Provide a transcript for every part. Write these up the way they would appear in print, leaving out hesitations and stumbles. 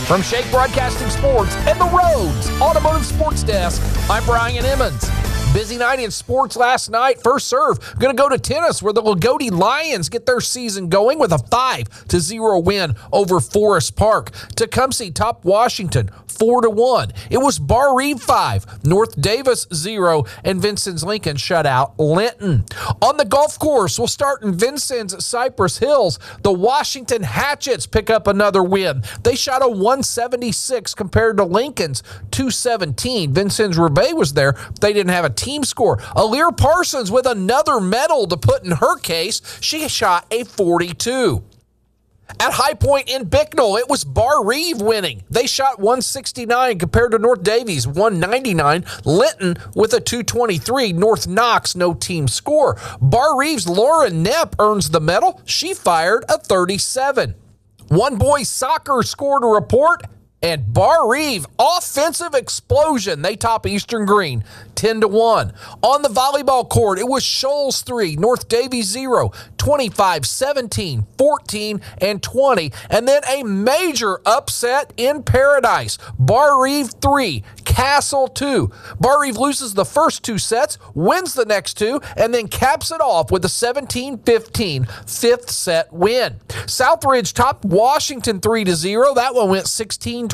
From Shake Broadcasting Sports and the Rhodes Automotive Sports Desk, I'm Brian Emmons. Busy night in sports last night. First serve, going to go to tennis where the Lagodi Lions get their season going with a 5-0 win over Forest Park. Tecumseh topped Washington 4-1. It was Bar Eve 5, North Davis 0, and Vincennes Lincoln shut out Linton. On the golf course, we'll start in Vincennes Cypress Hills. The Washington Hatchets pick up another win. They shot a 176 compared to Lincoln's 217. Vincennes Rebay was there. They didn't have a team score. Aaliyah Parsons with another medal to put in her case. She shot a 42. At High Point in Bicknell, it was Bar Reeve winning. They shot 169 compared to North Davies 199. Linton with a 223. North Knox, no team score. Bar Reeve's Lauren Knepp earns the medal. She fired a 37. One boys soccer scored a report. And Bar Reeve, offensive explosion. They top Eastern Green 10-1. On the volleyball court, it was Shoals 3, North Davies 0, 25, 17, 14, and 20. And then a major upset in Paradise. Bar Reeve 3, Castle 2. Bar Reeve loses the first two sets, wins the next two, and then caps it off with a 17-15 fifth set win. Southridge topped Washington 3-0. That one went 16-25,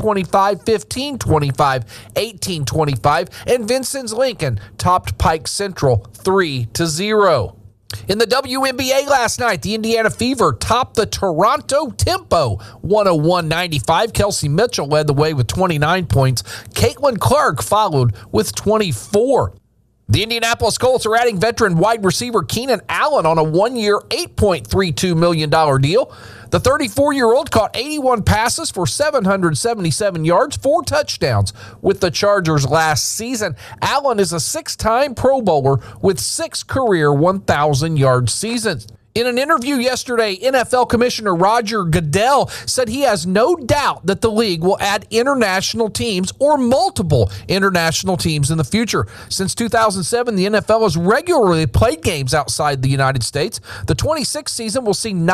15-25, 18-25, and Vincennes Lincoln topped Pike Central 3-0. In the WNBA last night, the Indiana Fever topped the Toronto Tempo 101-95. Kelsey Mitchell led the way with 29 points. Caitlin Clark followed with 24. The Indianapolis Colts are adding veteran wide receiver Keenan Allen on a one-year, $8.32 million deal. The 34-year-old caught 81 passes for 777 yards, 4 touchdowns with the Chargers last season. Allen is a 6-time Pro Bowler with 6 career 1,000-yard seasons. In an interview yesterday, NFL Commissioner Roger Goodell said he has no doubt that the league will add international teams or multiple international teams in the future. Since 2007, the NFL has regularly played games outside the United States. The 26th season will see